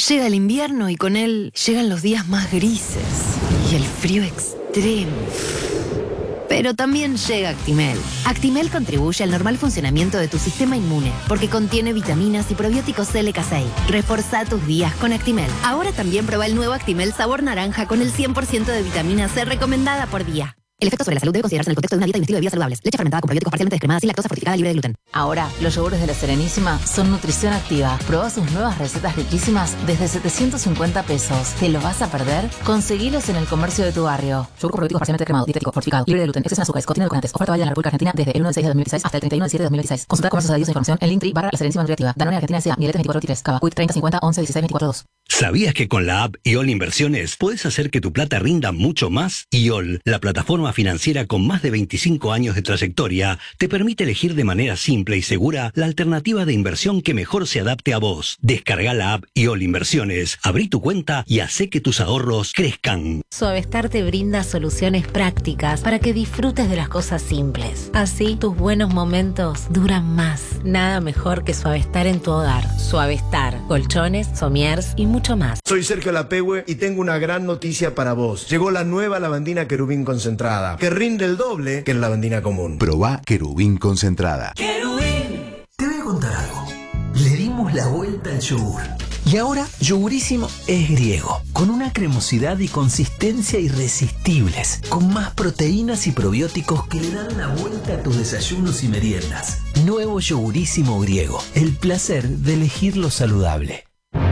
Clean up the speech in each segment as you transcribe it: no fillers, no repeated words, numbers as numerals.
Llega el invierno y con él llegan los días más grises y el frío extremo. Pero también llega Actimel. Actimel contribuye al normal funcionamiento de tu sistema inmune porque contiene vitaminas y probióticos LK6. Reforzá tus días con Actimel. Ahora también prueba el nuevo Actimel sabor naranja con el 100% de vitamina C recomendada por día. El efecto sobre la salud debe considerarse en el contexto de una dieta y un estilo de vida saludables. Leche fermentada con probióticos parcialmente descremada sin lactosa fortificada libre de gluten. Ahora, los yogures de La Serenísima son nutrición activa. Probá sus nuevas recetas riquísimas desde 750 pesos. ¿Te lo vas a perder? Conseguilos en el comercio de tu barrio. Yogur con probióticos parcialmente descremado, dietético, fortificado, libre de gluten, exceso en azúcares, contiene edulcorantes. Oferta válida en la República Argentina desde el 1 de 6 de 2016 hasta el 31 de 7 de 2016. Consulta comercios adheridos a información en Linktree /La Serenísima Nutriactiva. Danone Argentina S.A. Miletes 2423. Cava. Quick 30 50 11 16 24 2. ¿Sabías que con la app IOL Inversiones puedes hacer que tu plata rinda mucho más? IOL, la plataforma financiera con más de 25 años de trayectoria, te permite elegir de manera simple y segura la alternativa de inversión que mejor se adapte a vos. Descarga la app IOL Inversiones, abrí tu cuenta y hacé que tus ahorros crezcan. Suavestar te brinda soluciones prácticas para que disfrutes de las cosas simples. Así, tus buenos momentos duran más. Nada mejor que Suavestar en tu hogar. Suavestar, colchones, somiers y mucho más. Soy Sergio Lapehue y tengo una gran noticia para vos. Llegó la nueva lavandina Querubín concentrada, que rinde el doble que en lavandina común. Probá Querubín concentrada. ¡Querubín! Te voy a contar algo. Le dimos la vuelta al yogur. Y ahora, Yogurísimo es griego, con una cremosidad y consistencia irresistibles, con más proteínas y probióticos que le dan la vuelta a tus desayunos y meriendas. Nuevo Yogurísimo griego, el placer de elegir lo saludable.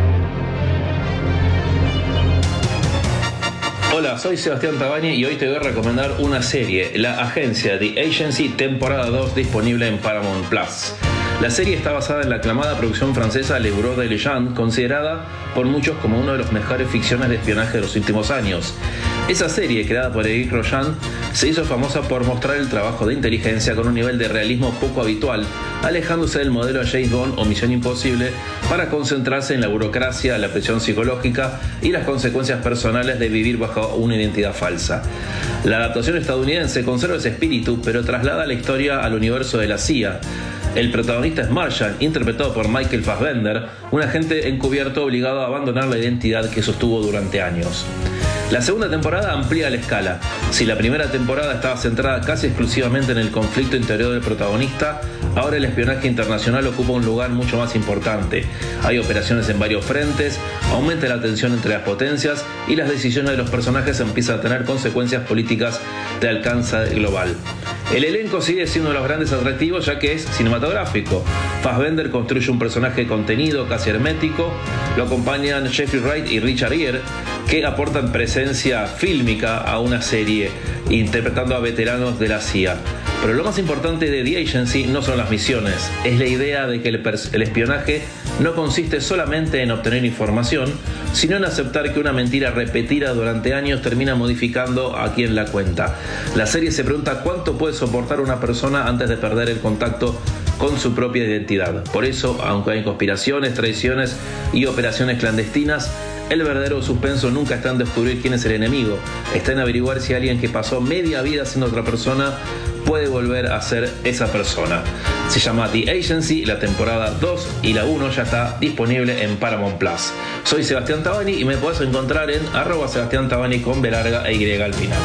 Hola, soy Sebastián Tabani y hoy te voy a recomendar una serie, La Agencia, The Agency, temporada 2, disponible en Paramount Plus. La serie está basada en la aclamada producción francesa Le Bureau de Legend, considerada por muchos como una de las mejores ficciones de espionaje de los últimos años. Esa serie, creada por Eric Rojan, se hizo famosa por mostrar el trabajo de inteligencia con un nivel de realismo poco habitual, alejándose del modelo James Bond o Misión Imposible para concentrarse en la burocracia, la presión psicológica y las consecuencias personales de vivir bajo una identidad falsa. La adaptación estadounidense conserva ese espíritu, pero traslada la historia al universo de la CIA. El protagonista es Marshall, interpretado por Michael Fassbender, un agente encubierto obligado a abandonar la identidad que sostuvo durante años. La segunda temporada amplía la escala. Si la primera temporada estaba centrada casi exclusivamente en el conflicto interior del protagonista, ahora el espionaje internacional ocupa un lugar mucho más importante. Hay operaciones en varios frentes, aumenta la tensión entre las potencias y las decisiones de los personajes empiezan a tener consecuencias políticas de alcance global. El elenco sigue siendo uno de los grandes atractivos ya que es cinematográfico. Fassbender construye un personaje contenido, casi hermético. Lo acompañan Jeffrey Wright y Richard Gere, que aportan presencia fílmica a una serie, interpretando a veteranos de la CIA. Pero lo más importante de The Agency no son las misiones, es la idea de que el espionaje no consiste solamente en obtener información, sino en aceptar que una mentira repetida durante años termina modificando a quien la cuenta. La serie se pregunta cuánto puede soportar una persona antes de perder el contacto con su propia identidad. Por eso, aunque hay conspiraciones, traiciones y operaciones clandestinas, el verdadero suspenso nunca está en descubrir quién es el enemigo, está en averiguar si alguien que pasó media vida siendo otra persona puede volver a ser esa persona. Se llama The Agency, la temporada 2 y la 1 ya está disponible en Paramount Plus. Soy Sebastián Tabani y me podés encontrar en @Sebastián Tabani con B larga e Y al final.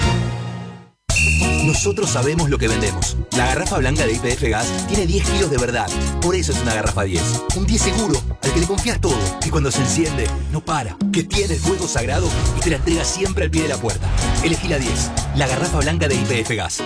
Nosotros sabemos lo que vendemos. La garrafa blanca de YPF Gas tiene 10 kilos de verdad. Por eso es una garrafa 10. Un 10 seguro, al que le confías todo. Que cuando se enciende, no para. Que tiene el fuego sagrado y te la entrega siempre al pie de la puerta. Elegí la 10. La garrafa blanca de YPF Gas.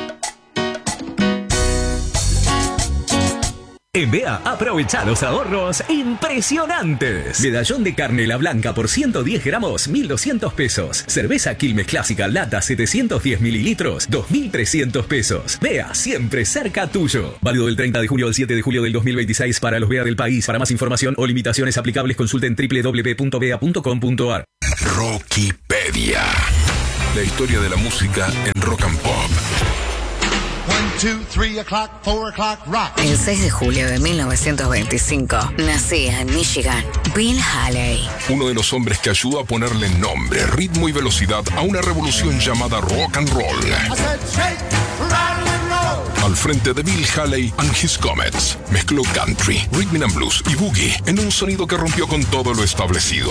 En BEA, aprovecha los ahorros impresionantes. Medallón de carne La Blanca por 110 gramos, 1.200 pesos. Cerveza Quilmes Clásica Lata 710 mililitros, 2.300 pesos. BEA, siempre cerca tuyo. Válido del 30 de julio al 7 de julio del 2026 para los BEA del país. Para más información o limitaciones aplicables, consulten www.bea.com.ar. Rockipedia. La historia de la música en rock and pop. 1, 2, 3 o'clock, 4 o'clock, rock. El 6 de julio de 1925 nacía en Michigan Bill Haley. Uno de los hombres que ayudó a ponerle nombre, ritmo y velocidad a una revolución llamada rock and roll. I said, shake, rattle and roll. Al frente de Bill Haley and His Comets, mezcló country, rhythm and blues y boogie en un sonido que rompió con todo lo establecido.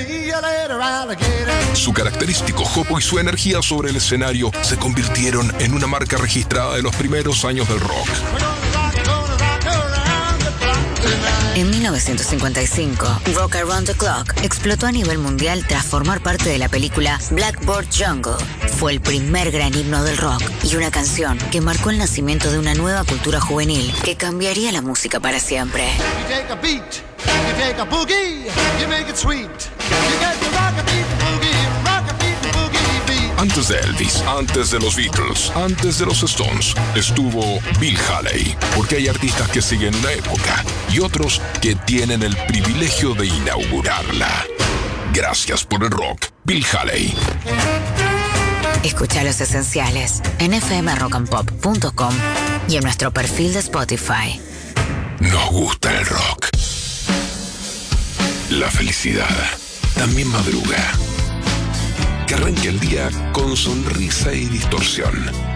Su característico jopo y su energía sobre el escenario se convirtieron en una marca registrada de los primeros años del rock. En 1955, Rock Around the Clock explotó a nivel mundial tras formar parte de la película Blackboard Jungle. Fue el primer gran himno del rock y una canción que marcó el nacimiento de una nueva cultura juvenil que cambiaría la música para siempre. Antes de Elvis, antes de los Beatles, antes de los Stones, estuvo Bill Haley, porque hay artistas que siguen una época y otros que tienen el privilegio de inaugurarla. Gracias por el rock, Bill Haley. Escucha Los Esenciales en fmrockandpop.com y en nuestro perfil de Spotify. Nos gusta el rock. La felicidad también madruga. Que arranque el día con sonrisa y distorsión.